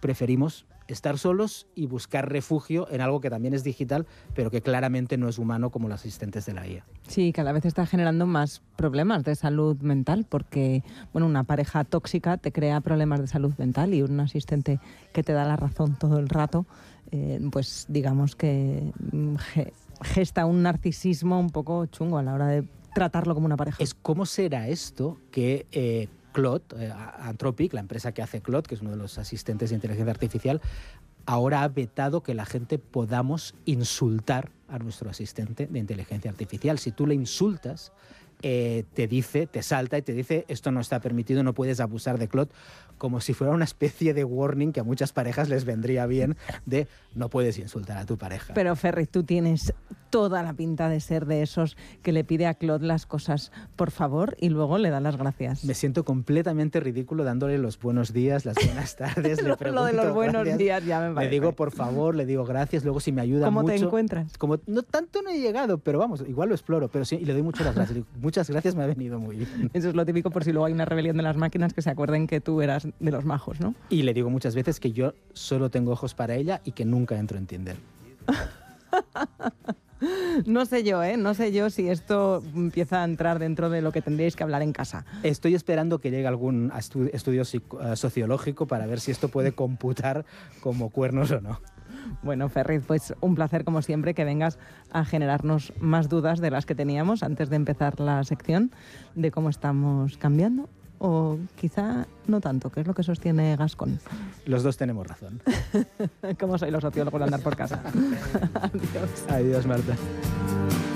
preferimos estar solos y buscar refugio en algo que también es digital, pero que claramente no es humano, como los asistentes de la IA. Sí, cada vez está generando más problemas de salud mental, porque una pareja tóxica te crea problemas de salud mental, y un asistente que te da la razón todo el rato, pues digamos que gesta un narcisismo un poco chungo a la hora de tratarlo como una pareja. ¿Cómo será esto que Claude, Anthropic, la empresa que hace Claude, que es uno de los asistentes de inteligencia artificial, ahora ha vetado que la gente podamos insultar a nuestro asistente de inteligencia artificial? Si tú le insultas, te salta y te dice: esto no está permitido, no puedes abusar de Claude, como si fuera una especie de warning que a muchas parejas les vendría bien, de no puedes insultar a tu pareja. Pero Ferri, tú tienes toda la pinta de ser de esos que le pide a Claude las cosas por favor y luego le da las gracias. Me siento completamente ridículo dándole los buenos días, las buenas tardes, le pregunto lo de los buenos gracias, días ya me parece. Le digo por favor, le digo gracias, luego si me ayuda ¿Cómo mucho... te encuentras? Como no tanto no he llegado, pero vamos, igual lo exploro, pero sí, y le doy muchas gracias. Le digo, muchas gracias, me ha venido muy bien. Eso es lo típico, por si luego hay una rebelión de las máquinas, que se acuerden que tú eras de los majos, ¿no? Y le digo muchas veces que yo solo tengo ojos para ella y que nunca entro en Tinder. No sé yo si esto empieza a entrar dentro de lo que tendríais que hablar en casa. Estoy esperando que llegue algún estudio sociológico para ver si esto puede computar como cuernos o no. Bueno, Ferri, pues un placer como siempre que vengas a generarnos más dudas de las que teníamos antes de empezar la sección, de cómo estamos cambiando, o quizá no tanto, que es lo que sostiene Gascón. Los dos tenemos razón. Como soy los sociólogos de andar por casa. Adiós. Adiós, Marta.